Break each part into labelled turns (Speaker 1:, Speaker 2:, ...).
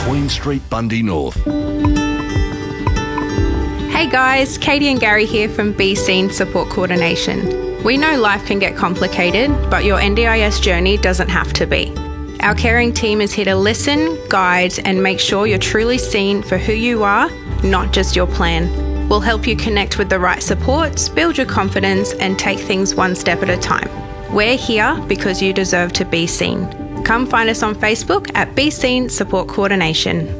Speaker 1: Queen Street, Bundy North.
Speaker 2: Hey guys, Katie and Gary here from Be Seen Support Coordination. We know life can get complicated, but your NDIS journey doesn't have to be. Our caring team is here to listen, guide, and make sure you're truly seen for who you are, not just your plan. We'll help you connect with the right supports, build your confidence, and take things one step at a time. We're here because you deserve to be seen. Come find us on Facebook at Be Seen Support Coordination.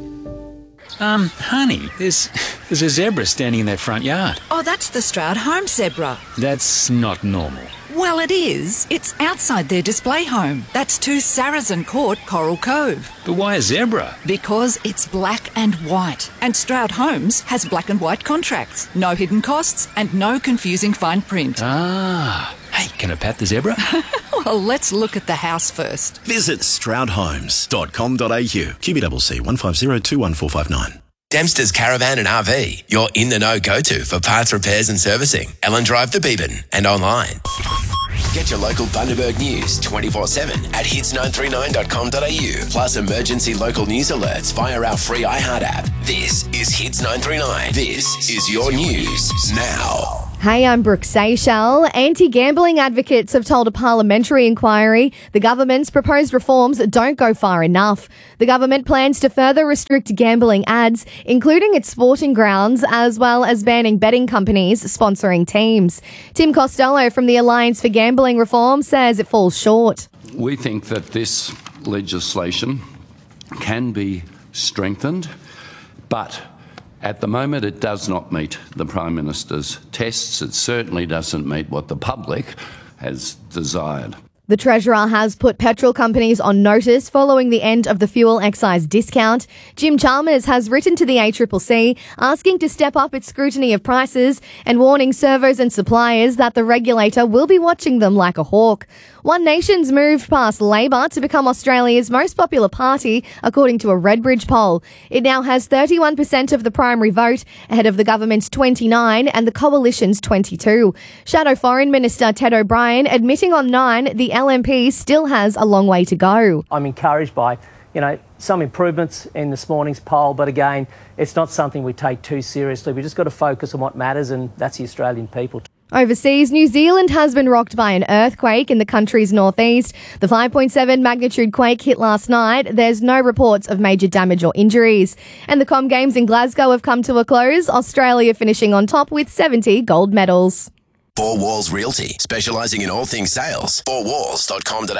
Speaker 3: Honey, there's a zebra standing in that front yard.
Speaker 4: Oh, that's the Stroud home zebra.
Speaker 3: That's not normal.
Speaker 4: Well, it is. It's outside their display home. That's 2 Saracen Court, Coral Cove.
Speaker 3: But why a zebra?
Speaker 4: Because it's black and white. And Stroud Homes has black and white contracts. No hidden costs and no confusing fine print.
Speaker 3: Ah. Hey, can I pat the zebra?
Speaker 4: Well, let's look at the house first.
Speaker 5: Visit stroudhomes.com.au. QBCC 150
Speaker 6: Dempster's Caravan and RV, your in-the-know go-to for parts repairs and servicing. Ellen Drive to Beebyn and online. Get your local Bundaberg news 24/7 at hits939.com.au. Plus emergency local news alerts via our free iHeart app. This is Hits 939. This is your news now.
Speaker 7: Hey, I'm Brooke Seychelles. Anti-gambling advocates have told a parliamentary inquiry the government's proposed reforms don't go far enough. The government plans to further restrict gambling ads, including at sporting grounds, as well as banning betting companies sponsoring teams. Tim Costello from the Alliance for Gambling Reform says it falls short.
Speaker 8: We think that this legislation can be strengthened, but at the moment, it does not meet the Prime Minister's tests. It certainly doesn't meet what the public has desired.
Speaker 7: The Treasurer has put petrol companies on notice following the end of the fuel excise discount. Jim Chalmers has written to the ACCC asking to step up its scrutiny of prices and warning servos and suppliers that the regulator will be watching them like a hawk. One Nation's moved past Labor to become Australia's most popular party, according to a Redbridge poll. It now has 31% of the primary vote, ahead of the government's 29% and the coalition's 22%. Shadow Foreign Minister Ted O'Brien admitting on 9 the LNP still has a long way to go.
Speaker 9: I'm encouraged by, some improvements in this morning's poll, but again, it's not something we take too seriously. We just got to focus on what matters, and that's the Australian people.
Speaker 7: Overseas, New Zealand has been rocked by an earthquake in the country's northeast. The 5.7 magnitude quake hit last night. There's no reports of major damage or injuries. And the Com Games in Glasgow have come to a close, Australia finishing on top with 70 gold medals.
Speaker 6: Four Walls Realty, specialising in all things sales. fourwalls.com.au.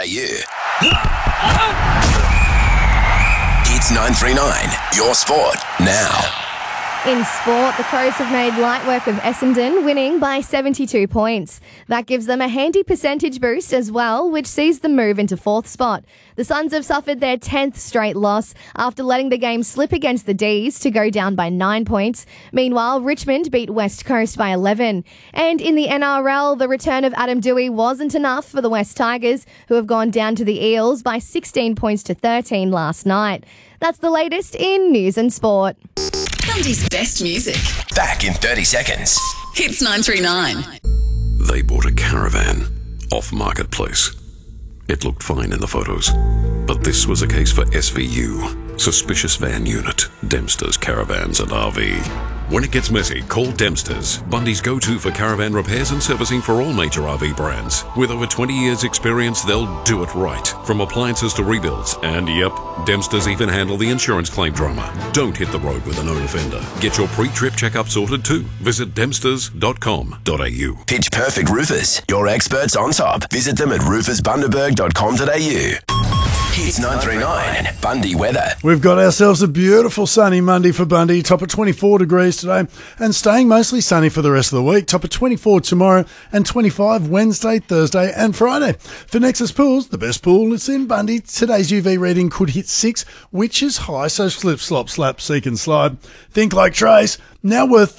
Speaker 6: Hits 939, your sport now.
Speaker 7: In sport, the Crows have made light work of Essendon, winning by 72 points. That gives them a handy percentage boost as well, which sees them move into 4th spot. The Suns have suffered their 10th straight loss after letting the game slip against the D's to go down by 9 points. Meanwhile, Richmond beat West Coast by 11. And in the NRL, the return of Adam Doueihi wasn't enough for the West Tigers, who have gone down to the Eels by 16 points to 13 last night. That's the latest in news and sport.
Speaker 4: Bundy's best music.
Speaker 6: Back in 30 seconds.
Speaker 4: Hits 939.
Speaker 10: They bought a caravan off Marketplace. It looked fine in the photos, but this was a case for SVU, Suspicious Van Unit, Dempster's Caravans and RV. When it gets messy, call Dempster's, Bundy's go-to for caravan repairs and servicing for all major RV brands. With over 20 years experience, they'll do it right. From appliances to rebuilds. And yep, Dempster's even handle the insurance claim drama. Don't hit the road with a known offender. Get your pre-trip checkup sorted too. Visit dempsters.com.au.
Speaker 6: Pitch Perfect Roofers, your experts on top. Visit them at roofersbundaberg.com.au. Hits 939, Bundy weather.
Speaker 11: We've got ourselves a beautiful sunny Monday for Bundy, top of 24 degrees today, and staying mostly sunny for the rest of the week, top of 24 tomorrow and 25 Wednesday, Thursday and Friday. For Nexus Pools, the best pool is in Bundy. Today's UV reading could hit 6, which is high, so slip, slop, slap, seek and slide. Think like Trace, now worth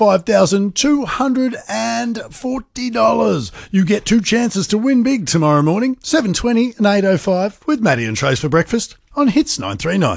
Speaker 11: $5,240. You get 2 chances to win big tomorrow morning, 7:20 and 8:05 with Maddie and Trace for breakfast on Hits 939.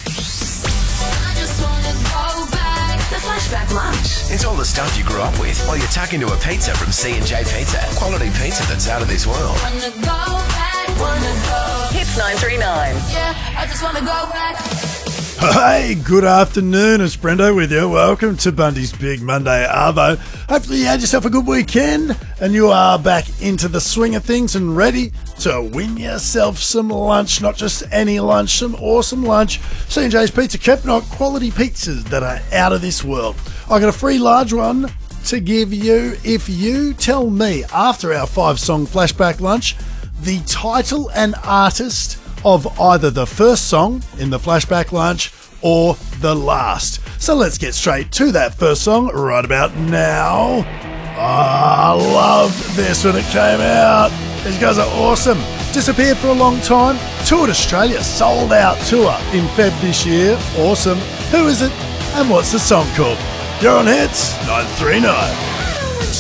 Speaker 6: Flashback lunch. It's all the stuff you grew up with while you tuck into a pizza from C&J Pizza. Quality pizza that's out of this world.
Speaker 12: Wanna go back, wanna go.
Speaker 4: Hits 939.
Speaker 12: Yeah, I just wanna go back.
Speaker 11: Hey, good afternoon. It's Brendo with you. Welcome to Bundy's Big Monday Arvo. Hopefully you had yourself a good weekend and you are back into the swing of things and ready to win yourself some lunch. Not just any lunch, some awesome lunch. C&J's Pizza Kepnock, quality pizzas that are out of this world. I got a free large one to give you if you tell me after our 5-song flashback lunch the title and artist of either the first song in the flashback lunch or the last. So let's get straight to that first song right about now. I loved this when it came out. These guys are awesome. Disappeared for a long time. Toured Australia, sold out tour in Feb this year. Awesome. Who is it and what's the song called? You're on Hits 939.